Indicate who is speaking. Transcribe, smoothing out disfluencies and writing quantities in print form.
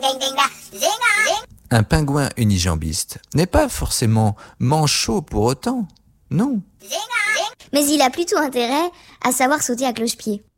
Speaker 1: Un pingouin unijambiste n'est pas forcément manchot pour autant, non.
Speaker 2: Mais il a plutôt intérêt à savoir sauter à cloche-pied.